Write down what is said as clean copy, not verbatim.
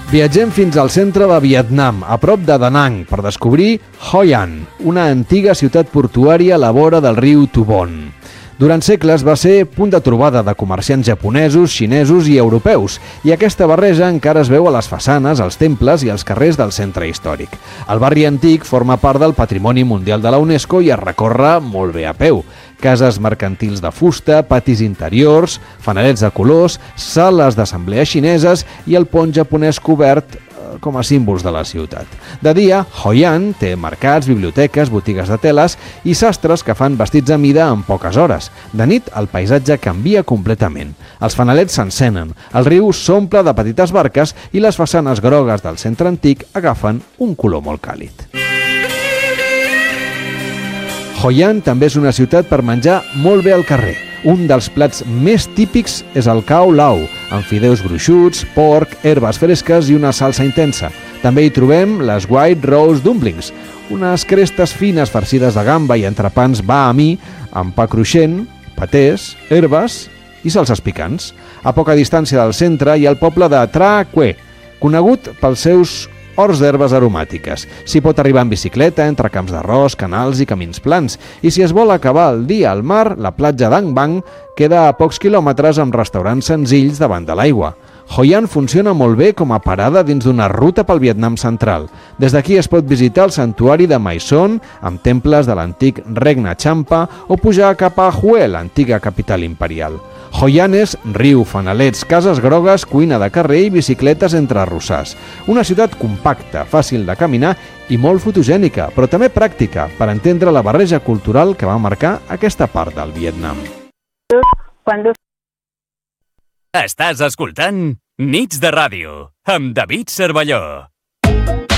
Viatgem fins al centre de Vietnam, a prop de Da Nang, per descobrir Hoi An, una antiga ciutat portuària a la vora del riu Tu Bon. Durant segles va ser punt de trobada de comerciants japonesos, xinesos i europeus, i aquesta barreja encara es veu a les façanes, als temples i als carrers del centre històric. El barri antic forma part del Patrimoni Mundial de la UNESCO i es recorre molt bé a peu. Cases mercantils de fusta, patis interiors, fanalets de colors, sales d'assemblea xineses i el pont japonès cobert com a símbols de la ciutat. De dia, Hoi An té mercats, biblioteques, botigues de teles i sastres que fan vestits a mida en poques hores. De nit, el paisatge canvia completament. Els fanalets s'encenen, el riu s'omple de petites barques i les façanes grogues del centre antic agafen un color molt càlid. Hoi An també és una ciutat per menjar molt bé al carrer. Un dels plats més típics és el khao lau, amb fideus gruixuts, porc, herbes fresques i una salsa intensa. També hi trobem les White Rose Dumplings, unes crestes fines farcides de gamba i entrepans ba mi, amb pa cruixent, patés, herbes i salses picants. A poca distància del centre hi ha el poble de Tra Que, conegut pels seus horts d'herbes aromàtiques. S'hi pot arribar en bicicleta, entre camps d'arròs, canals i camins plans. I si es vol acabar el dia al mar, la platja d'Ang Bang queda a pocs quilòmetres amb restaurants senzills davant de l'aigua. Hoi An funciona molt bé com a parada dins d'una ruta pel Vietnam central. Des d'aquí es pot visitar el santuari de Mai Son, amb temples de l'antic regne Champa, o pujar cap a Hue, l'antiga capital imperial. Hoi An és riu, fanalets, cases grogues, cuina de carrer i bicicletes entre arrossars. Una ciutat compacta, fàcil de caminar i molt fotogènica, però també pràctica per entendre la barreja cultural que va marcar aquesta part del Vietnam. Estàs escoltant Nits de Ràdio amb David Cervelló.